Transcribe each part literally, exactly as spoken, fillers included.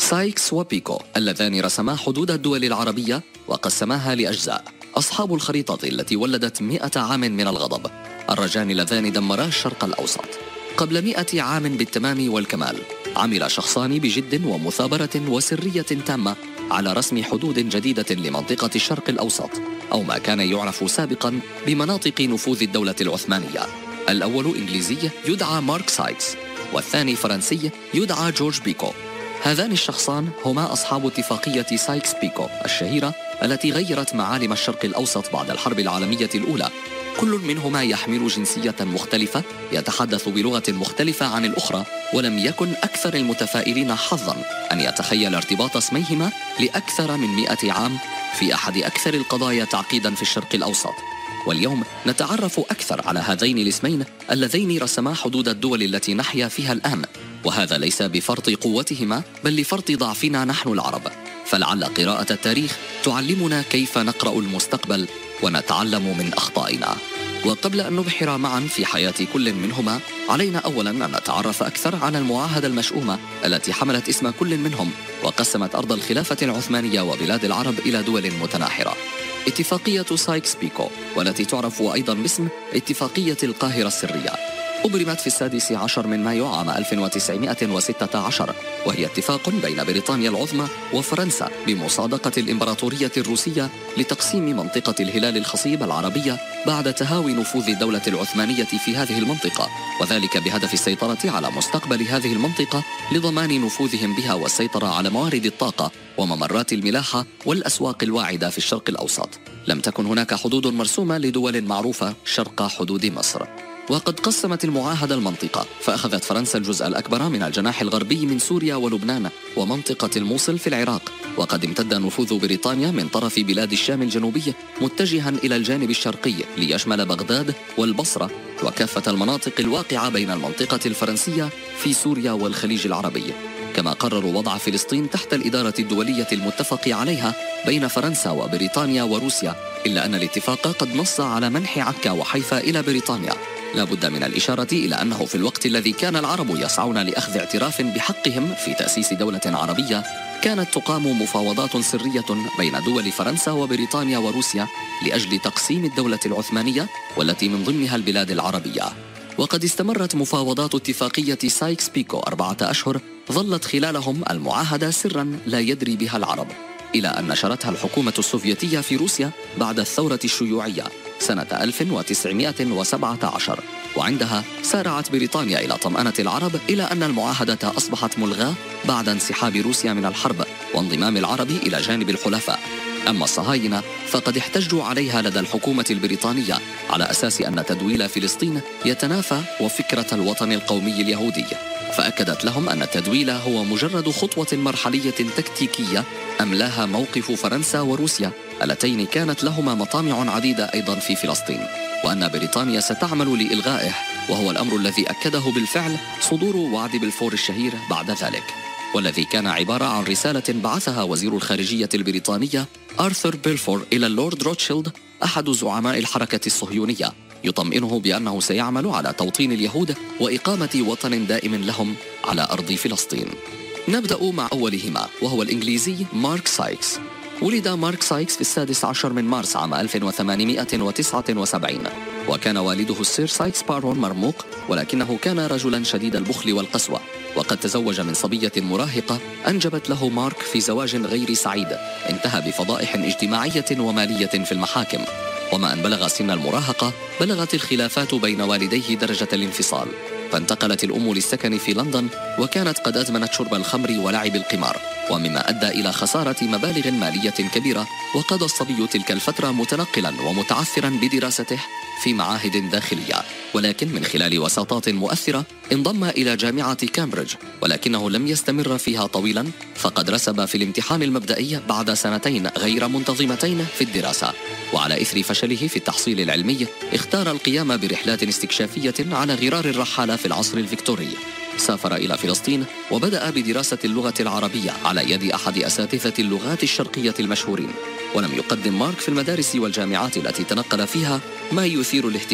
سايكس وبيكو اللذان رسما حدود الدول العربية وقسماها لأجزاء، أصحاب الخريطة التي ولدت مئة عام من الغضب، الرجان اللذان دمرا الشرق الأوسط. قبل مئة عام بالتمام والكمال عمل شخصان بجد ومثابرة وسرية تامة على رسم حدود جديدة لمنطقة الشرق الأوسط، أو ما كان يعرف سابقا بمناطق نفوذ الدولة العثمانية. الأول إنجليزي يدعى مارك سايكس، والثاني فرنسي يدعى جورج بيكو. هذان الشخصان هما أصحاب اتفاقية سايكس بيكو الشهيرة التي غيرت معالم الشرق الأوسط بعد الحرب العالمية الأولى. كل منهما يحمل جنسية مختلفة، يتحدث بلغة مختلفة عن الأخرى، ولم يكن أكثر المتفائلين حظاً أن يتخيل ارتباط اسميهما لأكثر من مئة عام في أحد أكثر القضايا تعقيداً في الشرق الأوسط. واليوم نتعرف أكثر على هذين الاسمين اللذين رسما حدود الدول التي نحيا فيها الآن، وهذا ليس بفرط قوتهما بل لفرط ضعفنا نحن العرب. فلعل قراءة التاريخ تعلمنا كيف نقرأ المستقبل ونتعلم من أخطائنا. وقبل أن نبحر معا في حياة كل منهما، علينا أولا أن نتعرف أكثر على المعاهدة المشؤومة التي حملت اسم كل منهم وقسمت أرض الخلافة العثمانية وبلاد العرب إلى دول متناحرة. اتفاقية سايكس بيكو، والتي تعرف أيضا باسم اتفاقية القاهرة السرية، أبرمت في السادس عشر من مايو عام ألف وتسعمائة وستة عشر، وهي اتفاق بين بريطانيا العظمى وفرنسا بمصادقة الإمبراطورية الروسية لتقسيم منطقة الهلال الخصيب العربية بعد تهاوي نفوذ الدولة العثمانية في هذه المنطقة، وذلك بهدف السيطرة على مستقبل هذه المنطقة لضمان نفوذهم بها والسيطرة على موارد الطاقة وممرات الملاحة والأسواق الواعدة في الشرق الأوسط. لم تكن هناك حدود مرسومة لدول معروفة شرق حدود مصر. وقد قسمت المعاهدة المنطقة، فأخذت فرنسا الجزء الأكبر من الجناح الغربي من سوريا ولبنان ومنطقة الموصل في العراق، وقد امتد نفوذ بريطانيا من طرف بلاد الشام الجنوبي متجها إلى الجانب الشرقي ليشمل بغداد والبصرة وكافة المناطق الواقعة بين المنطقة الفرنسية في سوريا والخليج العربي. كما قرروا وضع فلسطين تحت الإدارة الدولية المتفق عليها بين فرنسا وبريطانيا وروسيا، إلا أن الاتفاق قد نص على منح عكا وحيفا إلى بريطانيا. لا بد من الإشارة إلى أنه في الوقت الذي كان العرب يسعون لأخذ اعتراف بحقهم في تأسيس دولة عربية، كانت تقام مفاوضات سرية بين دول فرنسا وبريطانيا وروسيا لأجل تقسيم الدولة العثمانية والتي من ضمنها البلاد العربية. وقد استمرت مفاوضات اتفاقية سايكس بيكو أربعة أشهر، ظلت خلالهم المعاهدة سرا لا يدري بها العرب، إلى أن نشرتها الحكومة السوفيتية في روسيا بعد الثورة الشيوعية سنة ألف وتسعمائة وسبعة عشر، وعندها سارعت بريطانيا إلى طمأنة العرب إلى أن المعاهدة أصبحت ملغاة بعد انسحاب روسيا من الحرب وانضمام العرب إلى جانب الحلفاء. أما الصهاينة فقد احتجوا عليها لدى الحكومة البريطانية على أساس أن تدويل فلسطين يتنافى وفكرة الوطن القومي اليهودي، فأكدت لهم أن التدويل هو مجرد خطوة مرحلية تكتيكية أملاها موقف فرنسا وروسيا اللتين كانت لهما مطامع عديدة أيضا في فلسطين، وأن بريطانيا ستعمل لإلغائه، وهو الأمر الذي أكده بالفعل صدور وعد بلفور الشهير بعد ذلك، والذي كان عبارة عن رسالة بعثها وزير الخارجية البريطانية آرثر بلفور إلى اللورد روتشيلد أحد زعماء الحركة الصهيونية، يطمئنه بأنه سيعمل على توطين اليهود وإقامة وطن دائم لهم على أرض فلسطين. نبدأ مع أولهما، وهو الإنجليزي مارك سايكس. ولد مارك سايكس في السادس عشر من مارس عام ألف وثمانمائة وتسعة وسبعين، وكان والده السير سايكس بارون مرموق، ولكنه كان رجلا شديد البخل والقسوة، وقد تزوج من صبية مراهقة أنجبت له مارك في زواج غير سعيد انتهى بفضائح اجتماعية ومالية في المحاكم. وما أن بلغ سن المراهقة بلغت الخلافات بين والديه درجة الانفصال، فانتقلت الأم للسكن في لندن، وكانت قد أدمنت شرب الخمر ولعب القمار، ومما أدى إلى خسارة مبالغ مالية كبيرة. وقضى الصبي تلك الفترة متنقلا ومتعثرا بدراسته في معاهد داخلية، ولكن من خلال وساطات مؤثرة انضم إلى جامعة كامبريدج، ولكنه لم يستمر فيها طويلا، فقد رسب في الامتحان المبدئي بعد سنتين غير منتظمتين في الدراسة. وعلى إثر فشله في التحصيل العلمي اختار القيام برحلات استكشافية على غرار الرحالة في العصر الفيكتوري. سافر إلى فلسطين وبدأ بدراسة اللغة العربية على يد أحد أساتذة اللغات الشرقية المشهورين. ولم يقدم مارك في المدارس والجامعات التي تنقل فيها ما يثير الاهتمام،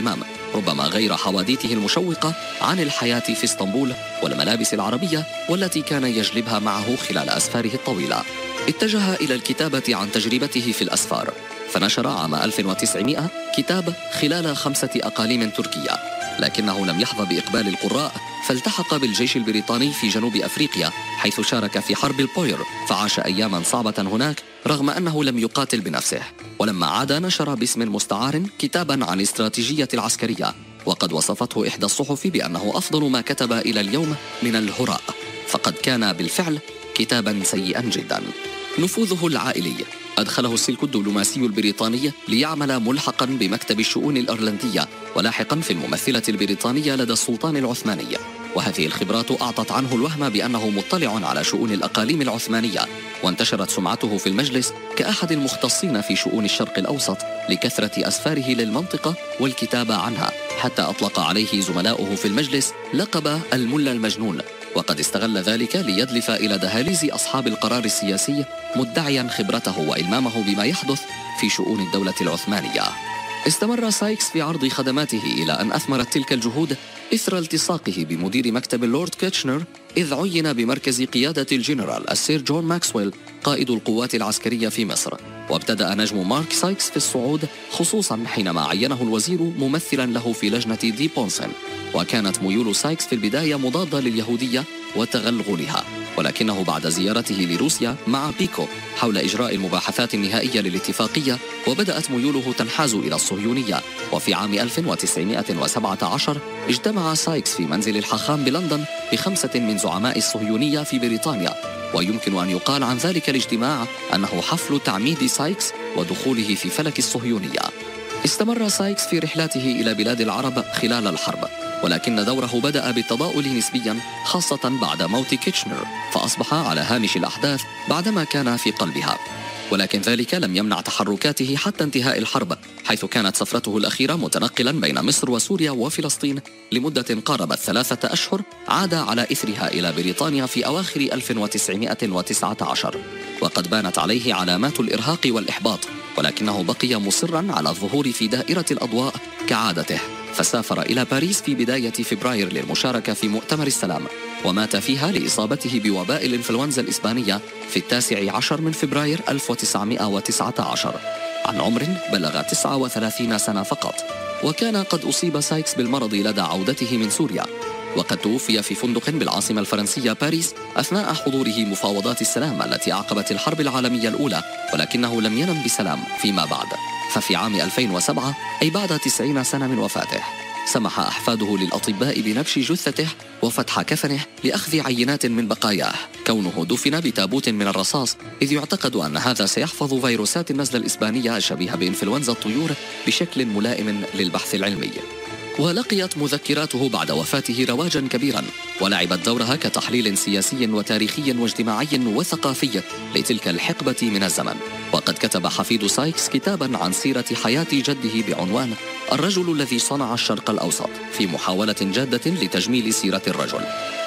ربما غير حواديته المشوقة عن الحياة في اسطنبول والملابس العربية والتي كان يجلبها معه خلال أسفاره الطويلة. اتجه إلى الكتابة عن تجربته في الأسفار، فنشر عام ألف وتسعمائة كتاب خلال خمسة أقاليم تركية، لكنه لم يحظى بإقبال القراء، فالتحق بالجيش البريطاني في جنوب أفريقيا حيث شارك في حرب البوير، فعاش أياما صعبة هناك رغم أنه لم يقاتل بنفسه. ولما عاد نشر باسم مستعار كتابا عن الاستراتيجية العسكرية، وقد وصفته إحدى الصحف بأنه أفضل ما كتب إلى اليوم من الهراء، فقد كان بالفعل كتابا سيئا جدا. نفوذه العائلي أدخله السلك الدبلوماسي البريطاني ليعمل ملحقا بمكتب الشؤون الأيرلندية ولاحقا في الممثلة البريطانية لدى السلطان العثماني، وهذه الخبرات أعطت عنه الوهم بأنه مطلع على شؤون الأقاليم العثمانية، وانتشرت سمعته في المجلس كأحد المختصين في شؤون الشرق الأوسط لكثرة أسفاره للمنطقة والكتابة عنها، حتى أطلق عليه زملاؤه في المجلس لقب الملا المجنون، وقد استغل ذلك ليدلف إلى دهاليز أصحاب القرار السياسي مدعيا خبرته وإلمامه بما يحدث في شؤون الدولة العثمانية. استمر سايكس في عرض خدماته إلى أن أثمرت تلك الجهود إثر التصاقه بمدير مكتب اللورد كيتشنر، إذ عين بمركز قيادة الجنرال السير جون ماكسويل قائد القوات العسكرية في مصر. وابتدأ نجم مارك سايكس في الصعود، خصوصا حينما عينه الوزير ممثلا له في لجنة دي بونسن. وكانت ميول سايكس في البداية مضادة لليهودية وتغلغلها، ولكنه بعد زيارته لروسيا مع بيكو حول إجراء المباحثات النهائية للاتفاقية، وبدأت ميوله تنحاز إلى الصهيونية. وفي عام ألف وتسعمائة وسبعة عشر اجتمع سايكس في منزل الحاخام بلندن بخمسة من زعماء الصهيونية في بريطانيا، ويمكن أن يقال عن ذلك الاجتماع أنه حفل تعميد سايكس ودخوله في فلك الصهيونية. استمر سايكس في رحلاته إلى بلاد العرب خلال الحرب، ولكن دوره بدأ بالتضاؤل نسبيا، خاصة بعد موت كيتشنر، فأصبح على هامش الأحداث بعدما كان في قلبها. ولكن ذلك لم يمنع تحركاته حتى انتهاء الحرب، حيث كانت سفرته الأخيرة متنقلا بين مصر وسوريا وفلسطين لمدة قاربت ثلاثة أشهر، عاد على إثرها إلى بريطانيا في أواخر ألف وتسعمائة وتسعة عشر، وقد بانت عليه علامات الإرهاق والإحباط، ولكنه بقي مصرا على الظهور في دائرة الأضواء كعادته، فسافر إلى باريس في بداية فبراير للمشاركة في مؤتمر السلام، ومات فيها لإصابته بوباء الإنفلونزا الإسبانية في التاسع عشر من فبراير ألف وتسعمائة وتسعة عشر عن عمر بلغ تسعة وثلاثين سنة فقط. وكان قد أصيب سايكس بالمرض لدى عودته من سوريا، وقد توفي في فندق بالعاصمة الفرنسية باريس أثناء حضوره مفاوضات السلام التي عقبت الحرب العالمية الأولى، ولكنه لم ينم بسلام فيما بعد. ففي عام ألفين وسبعة، أي بعد تسعين سنة من وفاته، سمح أحفاده للأطباء بنبش جثته وفتح كفنه لأخذ عينات من بقاياه، كونه دفن بتابوت من الرصاص، إذ يعتقد أن هذا سيحفظ فيروسات النزلة الإسبانية الشبيهة بإنفلونزا الطيور بشكل ملائم للبحث العلمي. ولقيت مذكراته بعد وفاته رواجا كبيرا، ولعبت دورها كتحليل سياسي وتاريخي واجتماعي وثقافي لتلك الحقبة من الزمن. وقد كتب حفيد سايكس كتابا عن سيرة حياة جده بعنوان الرجل الذي صنع الشرق الأوسط، في محاولة جادة لتجميل سيرة الرجل.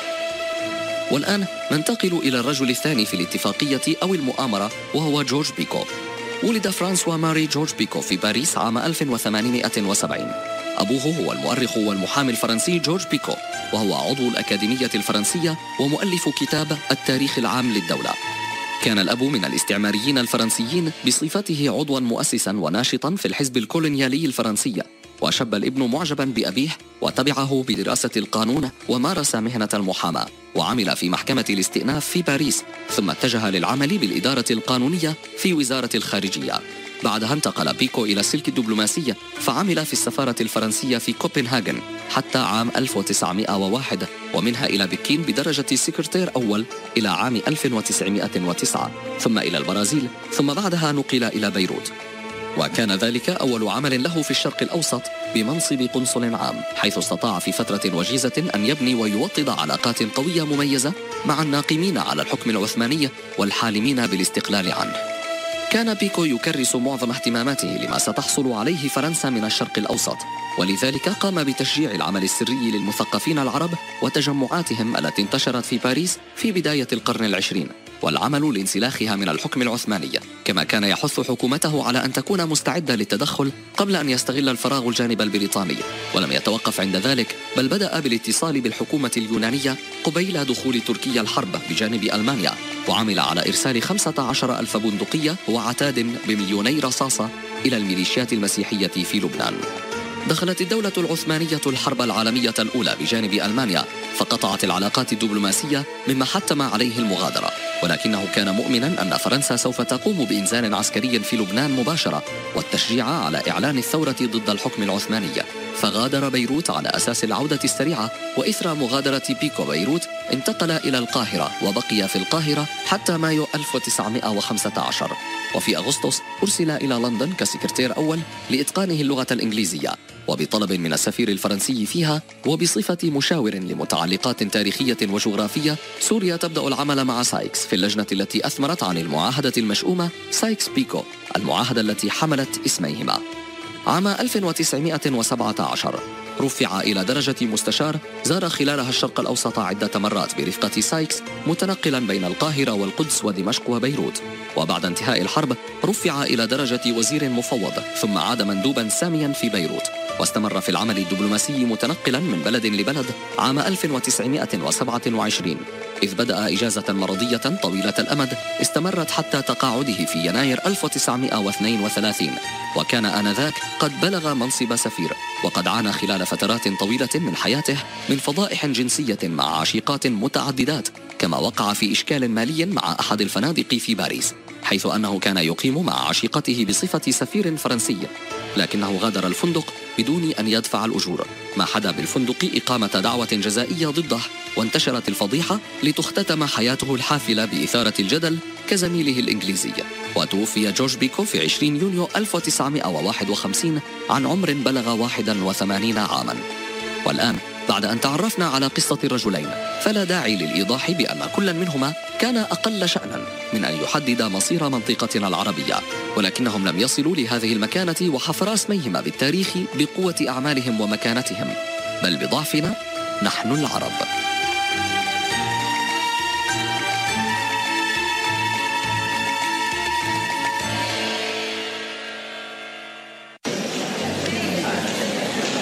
والآن ننتقل إلى الرجل الثاني في الاتفاقية أو المؤامرة، وهو جورج بيكو. ولد فرانسوا ماري جورج بيكو في باريس عام ألف وثمانمائة وسبعين. أبوه هو المؤرخ والمحامي الفرنسي جورج بيكو، وهو عضو الأكاديمية الفرنسية ومؤلف كتاب التاريخ العام للدولة. كان الأب من الاستعماريين الفرنسيين بصفته عضوا مؤسسا وناشطا في الحزب الكولونيالي الفرنسي، وشب الابن معجبا بأبيه وتبعه بدراسة القانون، ومارس مهنة المحاماة، وعمل في محكمة الاستئناف في باريس، ثم اتجه للعمل بالإدارة القانونية في وزارة الخارجية. بعدها انتقل بيكو إلى السلك الدبلوماسي، فعمل في السفارة الفرنسية في كوبنهاغن حتى عام ألف وتسعمائة وواحد، ومنها إلى بكين بدرجة سكرتير أول إلى عام ألف وتسعمائة وتسعة، ثم إلى البرازيل، ثم بعدها نقل إلى بيروت. وكان ذلك أول عمل له في الشرق الأوسط بمنصب قنصل عام، حيث استطاع في فترة وجيزة أن يبني ويوطد علاقات قوية مميزة مع الناقمين على الحكم العثماني والحالمين بالاستقلال عنه. كان بيكو يكرس معظم اهتماماته لما ستحصل عليه فرنسا من الشرق الأوسط، ولذلك قام بتشجيع العمل السري للمثقفين العرب وتجمعاتهم التي انتشرت في باريس في بداية القرن العشرين، والعمل لانسلاخها من الحكم العثماني، كما كان يحث حكومته على أن تكون مستعدة للتدخل قبل أن يستغل الفراغ الجانب البريطاني. ولم يتوقف عند ذلك، بل بدأ بالاتصال بالحكومة اليونانية قبيل دخول تركيا الحرب بجانب ألمانيا، وعمل على إرسال خمسة عشر ألف بندقية وعتاد بمليوني رصاصة إلى الميليشيات المسيحية في لبنان. دخلت الدولة العثمانية الحرب العالمية الأولى بجانب ألمانيا، فقطعت العلاقات الدبلوماسية مما حتم عليه المغادرة، ولكنه كان مؤمنا أن فرنسا سوف تقوم بإنزال عسكري في لبنان مباشرة والتشجيع على إعلان الثورة ضد الحكم العثماني، فغادر بيروت على أساس العودة السريعة. وإثر مغادرة بيكو بيروت انتقل إلى القاهرة وبقي في القاهرة حتى مايو ألف وتسعمائة وخمسة عشر، وفي أغسطس أرسل إلى لندن كسكرتير أول لإتقانه اللغة الإنجليزية، وبطلب من السفير الفرنسي فيها وبصفة مشاور لمتعلقات تاريخية وجغرافية. سوريا تبدأ العمل مع سايكس في اللجنة التي أثمرت عن المعاهدة المشؤومة سايكس بيكو، المعاهدة التي حملت اسميهما. عام ألف وتسعمائة وسبعة عشر رفع إلى درجة مستشار، زار خلالها الشرق الأوسط عدة مرات برفقة سايكس، متنقلا بين القاهرة والقدس ودمشق وبيروت. وبعد انتهاء الحرب رفع إلى درجة وزير مفوض، ثم عاد مندوبا ساميا في بيروت، واستمر في العمل الدبلوماسي متنقلا من بلد لبلد. عام ألف وتسعمائة وسبعة وعشرين إذ بدأ إجازة مرضية طويلة الأمد استمرت حتى تقاعده في يناير ألف وتسعمائة واثنين وثلاثين، وكان آنذاك قد بلغ منصب سفير، وقد عانى خلال فترات طويلة من حياته من فضائح جنسية مع عشيقات متعددات، كما وقع في إشكال مالي مع أحد الفنادق في باريس، حيث أنه كان يقيم مع عشيقته بصفة سفير فرنسي، لكنه غادر الفندق بدون أن يدفع الأجور، ما حدا بالفندق إقامة دعوة جزائية ضده، وانتشرت الفضيحة لتختتم حياته الحافلة بإثارة الجدل كزميله الإنجليزي. وتوفي جورج بيكو في عشرين يونيو ألف وتسعمائة وواحد وخمسين عن عمر بلغ واحد وثمانين عاما. والآن بعد أن تعرفنا على قصة الرجلين، فلا داعي للإيضاح بأن كل منهما كان أقل شأنا من أن يحدد مصير منطقتنا العربية، ولكنهم لم يصلوا لهذه المكانة وحفر اسميهما بالتاريخ بقوة أعمالهم ومكانتهم، بل بضعفنا نحن العرب.